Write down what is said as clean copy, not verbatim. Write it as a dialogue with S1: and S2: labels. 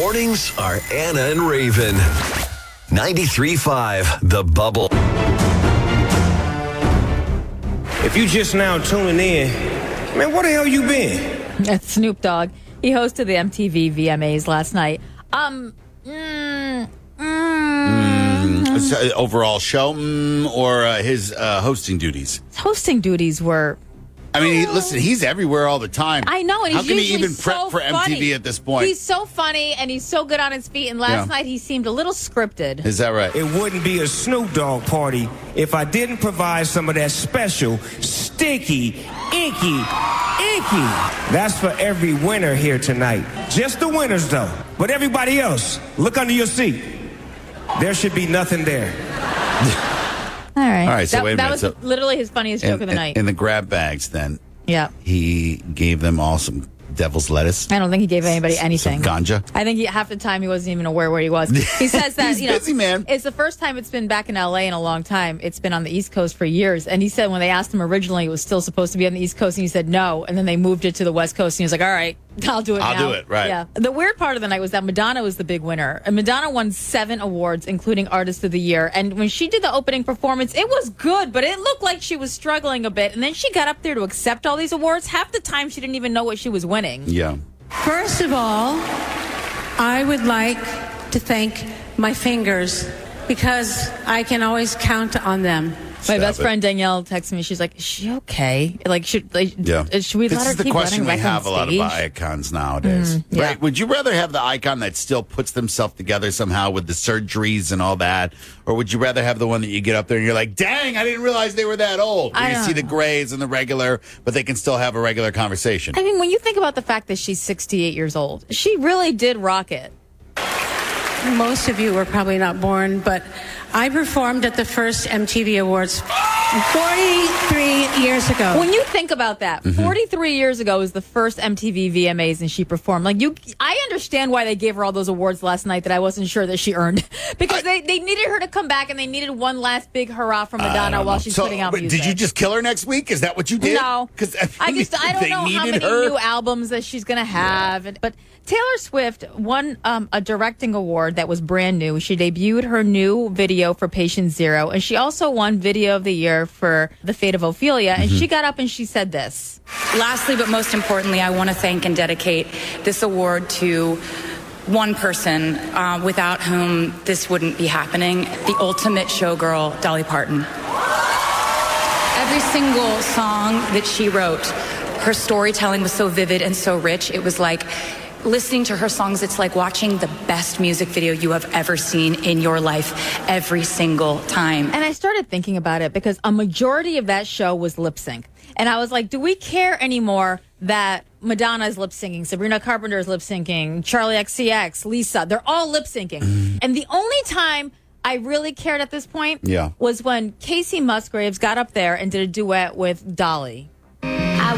S1: mornings are Anna and Raven. 93.5 The Bubble.
S2: If you just now tuning in, man, where the hell you been?
S3: That's Snoop Dogg. He hosted the MTV VMAs last night.
S4: Overall show or his hosting duties?
S3: His hosting duties were...
S4: I mean, listen, he's everywhere all the time.
S3: I know, and he's
S4: how can he
S3: usually
S4: even prep
S3: so
S4: for MTV
S3: funny.
S4: at this point?
S3: He's so funny, and he's so good on his feet, and last night he seemed a little scripted.
S4: Is that right?
S2: It wouldn't be a Snoop Dogg party if I didn't provide some of that special, sticky, inky. That's for every winner here tonight. Just the winners, though. But everybody else, look under your seat. There should be nothing there.
S3: All right.
S4: So wait a minute.
S3: That was literally his funniest joke of the night.
S4: In the grab bags, then,
S3: yeah,
S4: he gave them all some devil's lettuce.
S3: I don't think he gave anybody anything.
S4: Some ganja.
S3: I think half the time he wasn't even aware where he was. He says that
S4: He's busy, man.
S3: It's the first time it's been back in LA in a long time. It's been on the East Coast for years. And he said when they asked him originally it was still supposed to be on the East Coast, and he said no. And then they moved it to the West Coast, and he was like, all right, I'll do it now.
S4: I'll do it, right.
S3: Yeah. The weird part of the night was that Madonna was the big winner. And Madonna won 7 awards, including Artist of the Year. And when she did the opening performance, it was good, but it looked like she was struggling a bit. And then she got up there to accept all these awards. Half the time she didn't even know what she was winning.
S4: Yeah.
S5: First of all, I would like to thank my fingers because I can always count on them.
S3: My best friend Danielle texted me. She's like, "Is she okay? Like, should we
S4: This
S3: let her
S4: is the
S3: keep
S4: question
S3: running
S4: we
S3: back
S4: have a
S3: on
S4: lot of
S3: stage?"
S4: icons nowadays.
S3: yeah.
S4: Right? Would you rather have the icon that still puts themselves together somehow with the surgeries and all that? Or would you rather have the one that you get up there and you're like, dang, I didn't realize they were that old? Where
S3: I
S4: you
S3: don't
S4: see the
S3: know.
S4: grays and the regular, but they can still have a regular conversation.
S3: I mean, when you think about the fact that she's 68 years old, she really did rock it.
S5: Most of you were probably not born, but I performed at the first MTV Awards 43 years ago.
S3: When you think about that, 43 years ago was the first MTV VMAs, and she performed. I understand why they gave her all those awards last night that I wasn't sure that she earned, because they needed her to come back, and they needed one last big hurrah from Madonna while she's putting out music.
S4: Did you just kill her next week? Is that what you did?
S3: No,
S4: because
S3: I don't know how many
S4: her.
S3: new albums that she's going to have. But Taylor Swift won a directing award that was brand new. She debuted her new video for Patient Zero, and she also won Video of the Year for The Fate of Ophelia. And she got up and she said this.
S6: Lastly, but most importantly, I want to thank and dedicate this award to one person without whom this wouldn't be happening, the ultimate showgirl, Dolly Parton. Every single song that she wrote, her storytelling was so vivid and so rich. It was like listening to her songs, it's like watching the best music video you have ever seen in your life every single time.
S3: And I started thinking about it because a majority of that show was lip sync. And I was like, do we care anymore that Madonna's lip syncing, Sabrina Carpenter's lip syncing, Charlie XCX, Lisa, they're all lip syncing. And the only time I really cared at this point was when Casey Musgraves got up there and did a duet with Dolly.